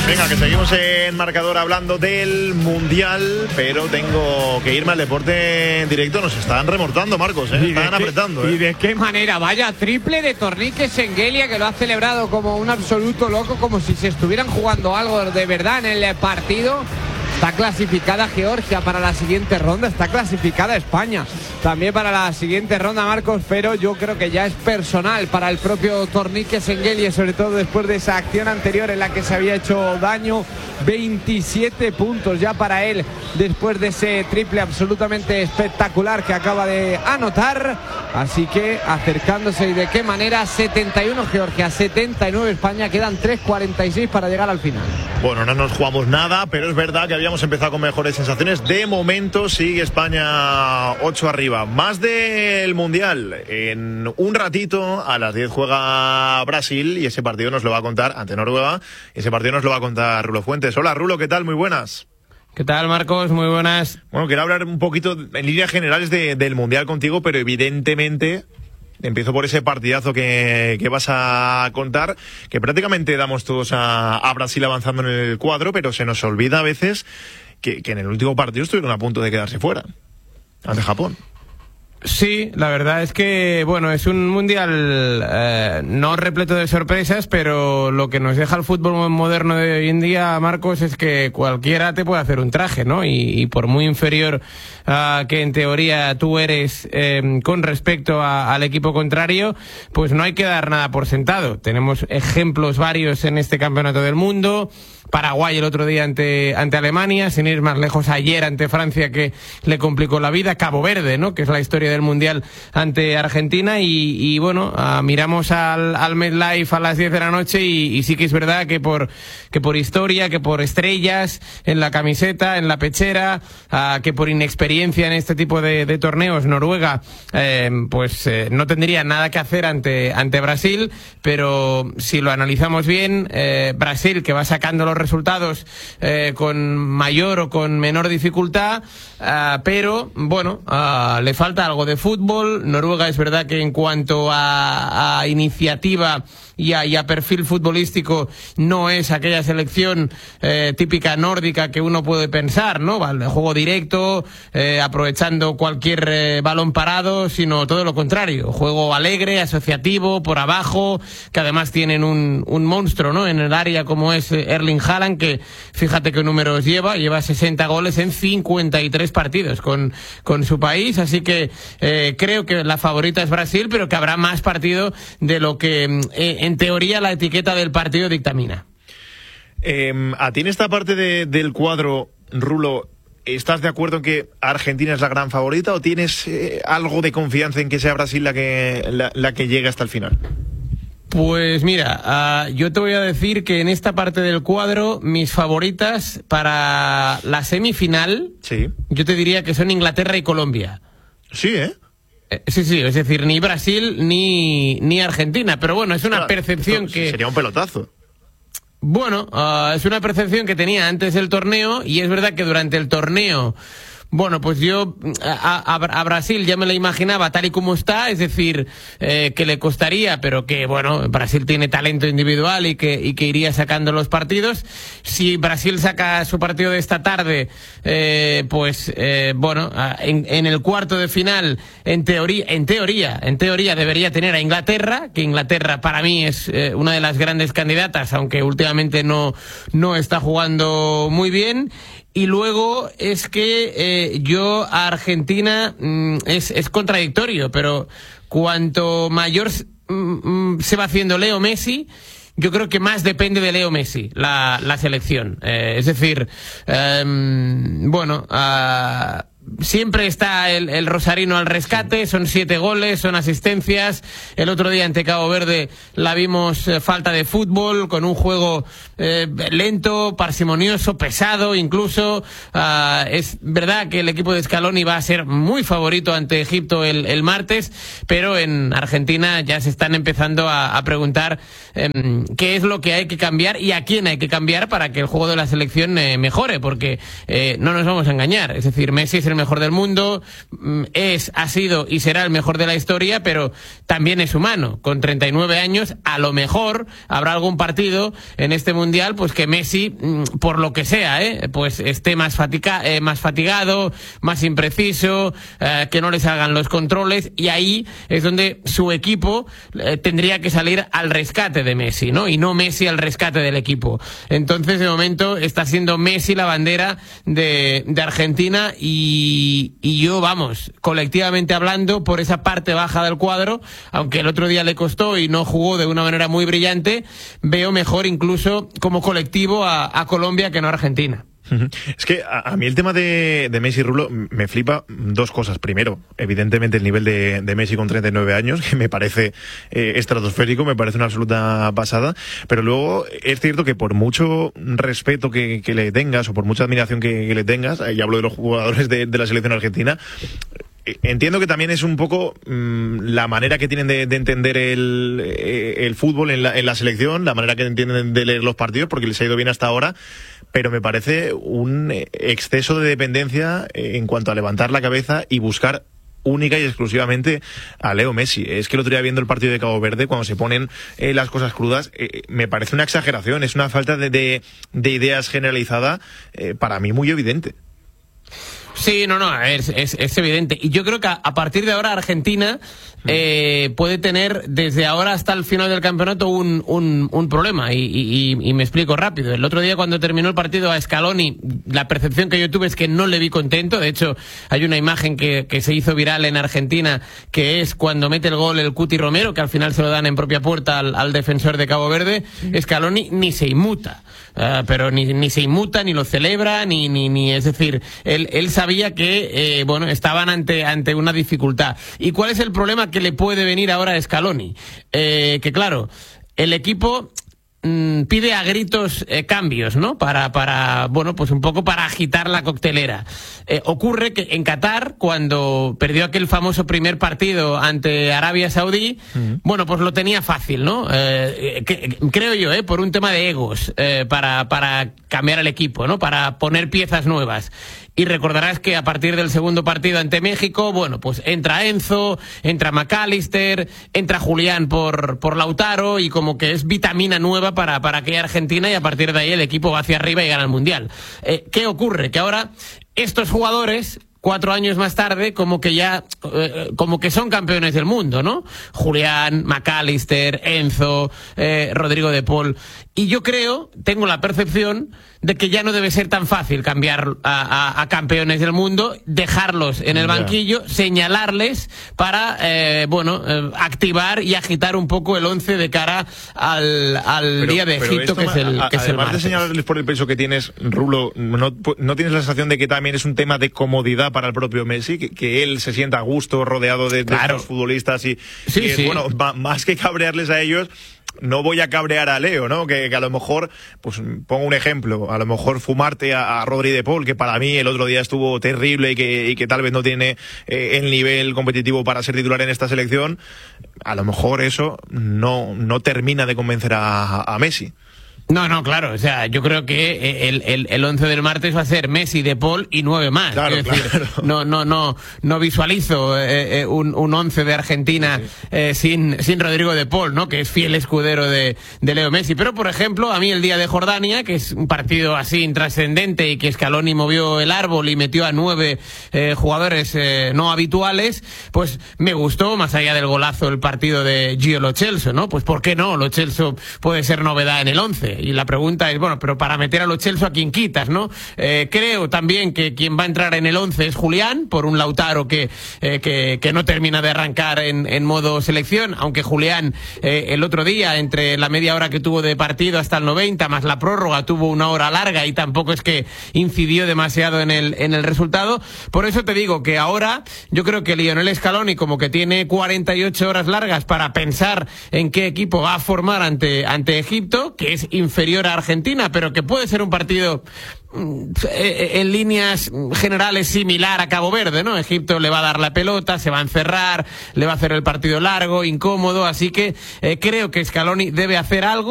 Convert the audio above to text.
Venga, que seguimos en marcador hablando del Mundial, pero tengo que irme al deporte en directo. Nos están remontando, Marcos, están apretando. ¿Y de qué manera? Vaya triple de Tornique Shengelia, que lo ha celebrado como un absoluto loco, como si se estuvieran jugando algo de verdad en el partido. Está clasificada Georgia para la siguiente ronda, está clasificada España también para la siguiente ronda, Marcos, pero yo creo que ya es personal para el propio Tornique Shengelia, sobre todo después de esa acción anterior en la que se había hecho daño. 27 puntos ya para él después de ese triple absolutamente espectacular que acaba de anotar, así que acercándose. ¿Y de qué manera? 71 Georgia, 79 España, quedan 3:46 para llegar al final. Bueno, no nos jugamos nada, pero es verdad que habíamos empezado con mejores sensaciones. De momento sigue España 8 arriba. Más del Mundial. En un ratito, a las 10 juega Brasil y ese partido nos lo va a contar, ante Noruega, ese partido nos lo va a contar Rulo Fuentes. Hola Rulo, ¿qué tal? Muy buenas. ¿Qué tal, Marcos? Muy buenas. Bueno, quiero hablar un poquito en líneas generales del Mundial contigo, pero evidentemente empiezo por ese partidazo que vas a contar, que prácticamente damos todos a Brasil avanzando en el cuadro, pero se nos olvida a veces que en el último partido estuvieron a punto de quedarse fuera ante Japón. Sí, la verdad es que, bueno, es un mundial no repleto de sorpresas, pero lo que nos deja el fútbol moderno de hoy en día, Marcos, es que cualquiera te puede hacer un traje, ¿no? Y por muy inferior que en teoría tú eres con respecto al equipo contrario, pues no hay que dar nada por sentado. Tenemos ejemplos varios en este campeonato del mundo. Paraguay el otro día ante Alemania, sin ir más lejos ayer ante Francia, que le complicó la vida. Cabo Verde, ¿no?, que es la historia del Mundial, ante Argentina. Y bueno, miramos al MetLife a las 10 de la noche y sí que es verdad que por historia, que por estrellas en la camiseta, en la pechera, que por inexperiencia en este tipo de torneos, Noruega no tendría nada que hacer ante Brasil. Pero si lo analizamos bien, Brasil, que va sacando los resultados con mayor o con menor dificultad, pero bueno, le falta algo de fútbol. Noruega es verdad que en cuanto a iniciativa y a perfil futbolístico no es aquella selección típica nórdica que uno puede pensar, ¿no? Vale, juego directo, aprovechando cualquier balón parado, sino todo lo contrario, juego alegre, asociativo, por abajo, que además tienen un monstruo, ¿no?, en el área, como es Erling Haaland, que fíjate qué números lleva 60 goles en 53 partidos con su país. Así que creo que la favorita es Brasil, pero que habrá más partido de lo que en teoría la etiqueta del partido dictamina. A ti en esta parte del cuadro, Rulo, ¿estás de acuerdo en que Argentina es la gran favorita o tienes algo de confianza en que sea Brasil la que llegue hasta el final? Pues mira, yo te voy a decir que en esta parte del cuadro mis favoritas para la semifinal, sí, yo te diría que son Inglaterra y Colombia. Sí, Sí, es decir, ni Brasil ni Argentina, pero bueno, es una percepción que... Sería un pelotazo. Bueno, es una percepción que tenía antes del torneo, y es verdad que durante el torneo... Bueno, pues yo a Brasil ya me la imaginaba tal y como está, es decir, que le costaría, pero que, bueno, Brasil tiene talento individual y que iría sacando los partidos. Si Brasil saca su partido de esta tarde, en el cuarto de final, en teoría debería tener a Inglaterra, que Inglaterra para mí es una de las grandes candidatas, aunque últimamente no está jugando muy bien. Y luego es que yo a Argentina es contradictorio, pero cuanto mayor se va haciendo Leo Messi, yo creo que más depende de Leo Messi la selección. Es decir, siempre está el rosarino al rescate, son 7 goles, son asistencias. El otro día ante Cabo Verde la vimos falta de fútbol, con un juego lento, parsimonioso, pesado incluso. Es verdad que el equipo de Scaloni va a ser muy favorito ante Egipto el martes, pero en Argentina ya se están empezando a preguntar qué es lo que hay que cambiar y a quién hay que cambiar para que el juego de la selección mejore, porque no nos vamos a engañar, es decir, Messi es el mejor del mundo, ha sido y será el mejor de la historia, pero también es humano. Con 39 años, a lo mejor habrá algún partido en este Mundial pues que Messi, por lo que sea, pues esté más fatigado, más impreciso, que no le salgan los controles, y ahí es donde su equipo tendría que salir al rescate de Messi, ¿no? Y no Messi al rescate del equipo. Entonces, de momento, está siendo Messi la bandera de Argentina, y yo, vamos, colectivamente hablando, por esa parte baja del cuadro, aunque el otro día le costó y no jugó de una manera muy brillante, veo mejor incluso como colectivo a Colombia que no a Argentina. Es que a mí el tema de Messi, Rulo, me flipa dos cosas. Primero, evidentemente el nivel de Messi con 39 años, que me parece estratosférico, me parece una absoluta pasada, pero luego es cierto que por mucho respeto que le tengas, o por mucha admiración que le tengas, y hablo de los jugadores de la selección argentina, entiendo que también es un poco la manera que tienen de entender el fútbol en la selección, la manera que entienden de leer los partidos, porque les ha ido bien hasta ahora, pero me parece un exceso de dependencia en cuanto a levantar la cabeza y buscar única y exclusivamente a Leo Messi. Es que el otro día, viendo el partido de Cabo Verde, cuando se ponen las cosas crudas, me parece una exageración, es una falta de ideas generalizada, para mí muy evidente. Sí, no, es evidente. Y yo creo que a partir de ahora Argentina puede tener desde ahora hasta el final del campeonato un problema, y me explico rápido. El otro día, cuando terminó el partido a Scaloni, la percepción que yo tuve es que no le vi contento. De hecho, hay una imagen que se hizo viral en Argentina, que es cuando mete el gol el Cuti Romero, que al final se lo dan en propia puerta al defensor de Cabo Verde. Scaloni ni se inmuta, pero ni se inmuta, ni lo celebra, ni es decir, él sabía que estaban ante una dificultad. ¿Y cuál es el problema que le puede venir ahora a Scaloni? Que claro, el equipo pide a gritos cambios, ¿no? Para pues un poco para agitar la coctelera. Ocurre que en Qatar, cuando perdió aquel famoso primer partido ante Arabia Saudí, pues lo tenía fácil, ¿no? Creo yo, por un tema de egos, para cambiar el equipo, ¿no? Para poner piezas nuevas. Y recordarás que a partir del segundo partido ante México, pues entra Enzo, entra McAllister, entra Julián por Lautaro, y como que es vitamina nueva para aquella Argentina, y a partir de ahí el equipo va hacia arriba y gana el Mundial. ¿Qué ocurre? Que ahora estos jugadores, 4 años más tarde, como que son campeones del mundo, ¿no? Julián, McAllister, Enzo, Rodrigo de Paul. Y yo tengo la percepción de que ya no debe ser tan fácil cambiar a campeones del mundo, dejarlos en el banquillo, señalarles para, activar y agitar un poco el 11 de cara al día de Egipto, que es el martes. Además de señalarles por el peso que tienes, Rulo, ¿no tienes la sensación de que también es un tema de comodidad para el propio Messi, que él se sienta a gusto rodeado de los futbolistas y más que cabrearles a ellos, no voy a cabrear a Leo, ¿no? Que a lo mejor, pues pongo un ejemplo, a lo mejor fumarte a Rodri de Paul, que para mí el otro día estuvo terrible y que tal vez no tiene el nivel competitivo para ser titular en esta selección, a lo mejor eso no termina de convencer a Messi. No, claro, o sea, yo creo que el 11 del martes va a ser Messi, De Paul y 9 más. Claro, es decir, no visualizo un 11 de Argentina sin Rodrigo De Paul, ¿no? Que es fiel escudero de Leo Messi. Pero, por ejemplo, a mí el día de Jordania, que es un partido así intrascendente y que Scaloni movió el árbol y metió a 9 jugadores no habituales, pues me gustó, más allá del golazo, el partido de Gio Lo Celso, ¿no? Pues ¿por qué no? Lo Celso puede ser novedad en el 11. Y la pregunta es, pero para meter a Lo Celso, ¿a quién quitas, no? Creo también que quien va a entrar en el 11 es Julián, por un Lautaro que no termina de arrancar en modo selección, aunque Julián el otro día, entre la media hora que tuvo de partido hasta el 90, más la prórroga, tuvo una hora larga y tampoco es que incidió demasiado en el resultado. Por eso te digo que ahora yo creo que Lionel Scaloni, como que tiene 48 horas largas para pensar en qué equipo va a formar ante Egipto, que es inferior a Argentina, pero que puede ser un partido en líneas generales similar a Cabo Verde, ¿no? Egipto le va a dar la pelota, se va a encerrar, le va a hacer el partido largo, incómodo, así que creo que Scaloni debe hacer algo.